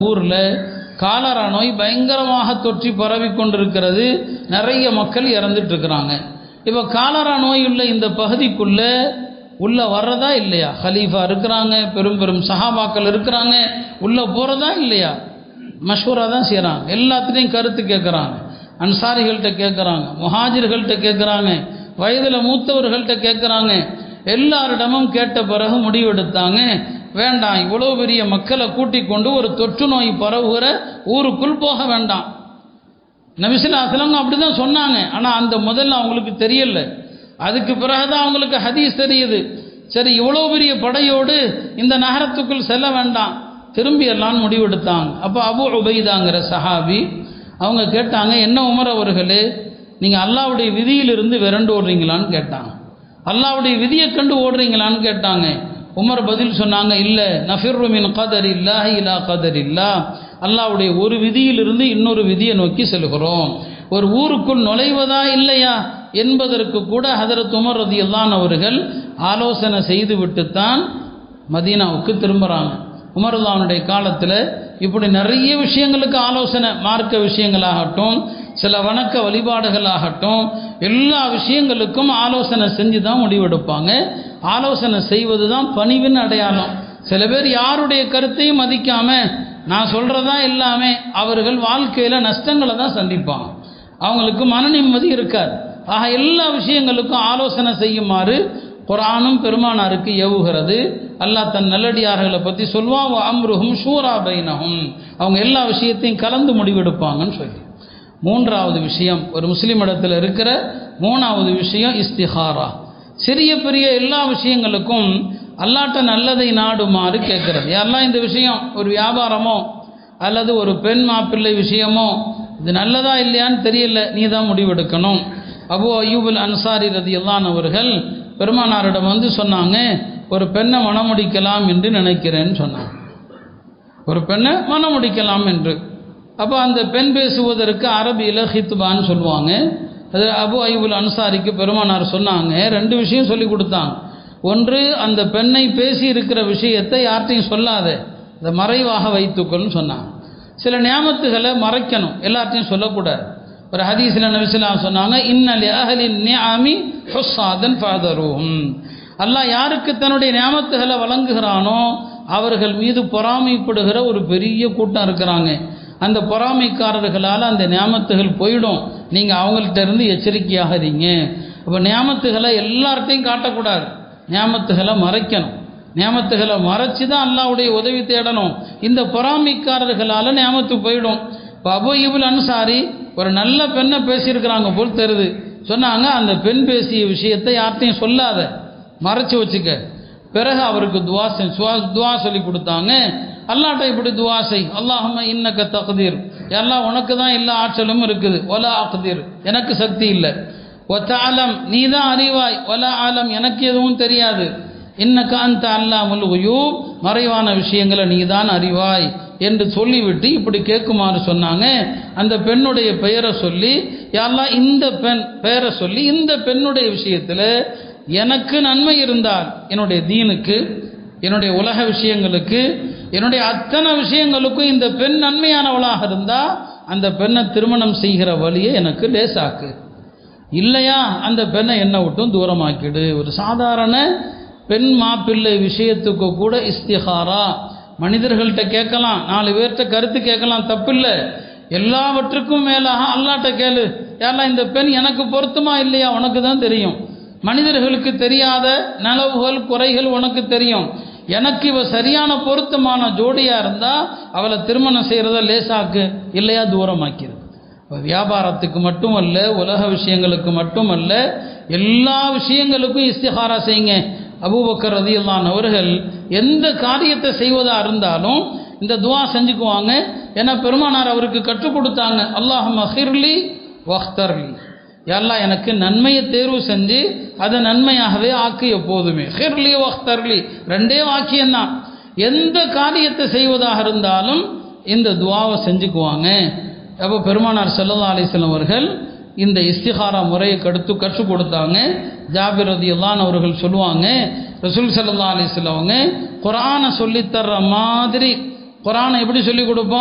ஊரில் காலரா நோய் பயங்கரமாக தொற்றி பரவி கொண்டிருக்கிறது. நிறைய மக்கள் இறந்துட்டு இருக்கிறாங்க. இப்போ காலரா நோய் உள்ள இந்த பகுதிக்குள்ள உள்ள வர்றதா இல்லையா? ஹலீஃபா இருக்கிறாங்க, பெரும் பெரும் சஹாபாக்கள் இருக்கிறாங்க, உள்ள போகிறதா இல்லையா? மஷூரா தான் செய்கிறாங்க. எல்லாத்துலேயும் கருத்து கேட்குறாங்க. அன்சாரிகள்கிட்ட கேட்குறாங்க, முஹாஜிர்கள்ட்ட கேட்குறாங்க, வயதில் மூத்தவர்கள்ட்ட கேட்குறாங்க. எல்லாரிடமும் கேட்ட பிறகு முடிவெடுத்தாங்க, வேண்டாம், இவ்வளோ பெரிய மக்களை கூட்டிக் கொண்டு ஒரு தொற்று நோய் பரவுகிற ஊருக்குள் போக வேண்டாம். நபி ஸல்லல்லாஹு அலைஹி வஸல்லம் அப்படி தான் சொன்னாங்க. ஆனால் அந்த முதல்ல அவங்களுக்கு தெரியல. அதுக்கு பிறகுதான் அவங்களுக்கு ஹதீஸ் தெரியுது. சரி, இவ்வளோ பெரிய படையோடு இந்த நகரத்துக்குள் செல்ல வேண்டாம், திரும்பி எல்லாம் முடிவெடுத்தாங்க. அப்போ அபு உபைதாங்கிற சஹாபி அவங்க கேட்டாங்க, என்ன உமர் அவர்களே, நீங்கள் அல்லாஹ்வுடைய விதியிலிருந்து விரண்டு ஓடுறீங்களான்னு கேட்டாங்க. அல்லாஹ்வுடைய விதியை கண்டு ஓடுறீங்களான்னு கேட்டாங்க. உமர் பதில் சொன்னாங்க, இல்லை, நஃபிர்ரு மின் கதரில்லாஹி இலா கதரில்லாஹ், அல்லாஹ்வுடைய ஒரு விதியிலிருந்து இன்னொரு விதியை நோக்கி செல்கிறோம். ஒரு ஊருக்குள் நுழைவதா இல்லையா என்பதற்கு கூட ஹதரத் உமர் ரலியல்லாஹு அவர்கள் ஆலோசனை செய்து விட்டுத்தான் மதீனாவுக்கு திரும்புகிறாங்க. உமர் ரலியல்லாஹுடைய காலத்தில் இப்படி நிறைய விஷயங்களுக்கு ஆலோசனை, மார்க்க விஷயங்களாகட்டும், சில வணக்க வழிபாடுகளாகட்டும், எல்லா விஷயங்களுக்கும் ஆலோசனை செஞ்சு தான் முடிவெடுப்பாங்க. ஆலோசனை செய்வது தான் பணிவின் அடையாளம். சில பேர் யாருடைய கருத்தையும் மதிக்காம நான் சொல்கிறதா எல்லாமே, அவர்கள் வாழ்க்கையில் நஷ்டங்களை தான் சந்திப்பாங்க. அவங்களுக்கு மன நிம்மதி இருக்காது. ஆக எல்லா விஷயங்களுக்கும் ஆலோசனை செய்யுமாறு குர்ஆனும் பெருமானாருக்கு ஏவுகிறது. அல்லாஹ் தன் நல்லடியார்களை பற்றி சொல்வான், அம்ருஹும் ஷூரா பைனஹும், அவங்க எல்லா விஷயத்தையும் கலந்து முடிவெடுப்பாங்கன்னு சொல்லி. மூன்றாவது விஷயம், ஒரு முஸ்லீம் இடத்துல இருக்கிற மூணாவது விஷயம் இஸ்திகாரா. சிறிய பெரிய எல்லா விஷயங்களுக்கும் அல்லாஹ்ட்ட நல்லதை நாடுமாறு கேட்கறது. யாரெல்லாம் இந்த விஷயம் ஒரு வியாபாரமோ அல்லது ஒரு பெண் மாப்பிள்ளை விஷயமோ, இது நல்லதா இல்லையான்னு தெரியல, நீ தான் முடிவெடுக்கணும். அபூ அய்யூபுல் அன்சாரி ரலியல்லாஹு அவர்கள் பெருமானாரிடம் வந்து சொன்னாங்க, ஒரு பெண்ணை மணமுடிக்கலாம் என்று நினைக்கிறேன்னு சொன்னாங்க. ஒரு பெண்ணை மணமுடிக்கலாம் என்று. அப்போ அந்த பெண் பேசுவதற்கு அரபியில் ஹித்பான்னு சொல்லுவாங்க. அது அபூ அய்யூபுல் அன்சாரிக்கு பெருமானார் சொன்னாங்க, ரெண்டு விஷயம் சொல்லி கொடுத்தாங்க. ஒன்று, அந்த பெண்ணை பேசி இருக்கிற விஷயத்தை யார்ட்டையும் சொல்லாத, அதை மறைவாக வைத்துக்கொள்னு சொன்னாங்க. சில நியாமத்துகளை மறைக்கணும், எல்லார்ட்டையும் சொல்லக்கூடாது. ஒரு ஹதீஸில் நபி ஸல்லல்லாஹு அலைஹி சொன்னாங்க, இன்னலி அஹ்லின் நிஅமி ஹுஸ்ஸாதன் ஃபதருஹும், அல்லாஹ் யாருக்கு தன்னுடைய நியாமத்துகளை வழங்குகிறானோ அவர்கள் மீது பொறாமைப்படுகிற ஒரு பெரிய கூட்டம் இருக்கிறாங்க. அந்த பொறாமைக்காரர்களால் அந்த நியாமத்துகள் போயிடும். நீங்கள் அவங்கள்ட்ட இருந்து எச்சரிக்கையாக இருங்க. அப்போ நியாமத்துகளை எல்லார்ட்டையும் காட்டக்கூடாது, நியாமத்துகளை மறைக்கணும். நியாமத்துகளை மறைச்சி தான் அல்லாஹ்வுடைய உதவி தேடணும். இந்த பொறாமைக்காரர்களால் நியாமத்து போயிடும். இப்போ அபூ அய்யூபுல் அன்சாரி ஒரு நல்ல பெண்ணை பேசியிருக்கிறாங்க போல் தெரியுது. சொன்னாங்க, அந்த பெண் பேசிய விஷயத்தை யார்ட்டையும் சொல்லாத, மறைச்சி வச்சுக்க. பிறகு அவருக்கு துவா சொல்லி கொடுத்தாங்க. அல்லாஹ்ட்ட இப்படி துவா செய், அல்லாஹும்ம இன்னக தக்தீர், எல்லாம் உனக்கு தான் எல்லா ஆற்றலும் இருக்குது, வலா அக்தீர், எனக்கு சக்தி இல்லை, வதஅலம், நீ தான் அறிவாய், வலா ஆலம், எனக்கு எதுவும் தெரியாது, இன்னக அன்த அல்லாமுல் குயூப், மறைவான விஷயங்களை நீ தான் அறிவாய் என்று சொல்லிவிட்டு இப்படி கேட்குமாறு சொன்னாங்க. அந்த பெண்ணுடைய பெயரை சொல்லி, யா அல்லாஹ் இந்த பெண் பெயரை சொல்லி, இந்த பெண்ணுடைய விஷயத்தில் எனக்கு நன்மை இருந்தால், என்னுடைய தீனுக்கு, என்னுடைய உலக விஷயங்களுக்கு, என்னுடைய அத்தனை விஷயங்களுக்கும் இந்த பெண் நன்மையானவளாக இருந்தால் அந்த பெண்ணை திருமணம் செய்கிற வழியை எனக்கு லேசாக்கு, இல்லையா அந்த பெண்ணை என்னை விட்டும் தூரமாக்கிடு. ஒரு சாதாரண பெண் மாப்பிள்ளை விஷயத்துக்கு கூட இஸ்திகாரா மனிதர்கள்ட்ட கேட்கலாம், 4 பேர்கிட்ட கருத்து கேட்கலாம், தப்பில்லை. எல்லாவற்றுக்கும் மேலாக அல்லாஹ்ட்ட கேளு, யாரெல்லாம் இந்த பெண் எனக்கு பொருத்தமா இல்லையா உனக்கு தான் தெரியும். மனிதர்களுக்கு தெரியாத நலவுகள் குறைகள் உனக்கு தெரியும். எனக்கு இவ சரியான பொருத்தமான ஜோடியா இருந்தா அவளை திருமணம் செய்யறத லேசாக்கு, இல்லையா தூரமாக்கிரு. வியாபாரத்துக்கு மட்டுமல்ல, உலக விஷயங்களுக்கு மட்டுமல்ல, எல்லா விஷயங்களுக்கும் இஸ்திகாரா செய்யுங்க. அபூபக்கர் ரலியல்லாஹு அவர்கள் எந்த காரியத்தை செய்வதா இருந்தாலும் இந்த துவா செஞ்சுக்குவாங்க. ஏன்னா பெருமானார் அவருக்கு கற்றுக் கொடுத்தாங்க, அல்லாஹும்ம ஹிர்லி வஹ்தர்லி, எல்லாம் எனக்கு நன்மையை தேர்வு செஞ்சு அதை நன்மையாகவே ஆக்கு எப்போதுமே. ஹிர்லி வஹ்தர்லி ரெண்டே வாக்கியம்தான். எந்த காரியத்தை செய்வதாக இருந்தாலும் இந்த துவாவை செஞ்சுக்குவாங்க. அப்போ பெருமானார் ஸல்லல்லாஹு அலைஹி வஸல்லம் அவர்கள் இந்த இஸ்திகாரா முறையை கற்றுக் கொடுத்தாங்க. ஜாபிர் ரலியல்லாஹு அவர்கள் சொல்லுவாங்க, ரசூல் ஸல்லல்லாஹு அலைஹி வஸல்லம் அவங்க குர்ஆனை சொல்லித்தர்ற மாதிரி குர்ஆனை எப்படி சொல்லிக் கொடுப்போம்?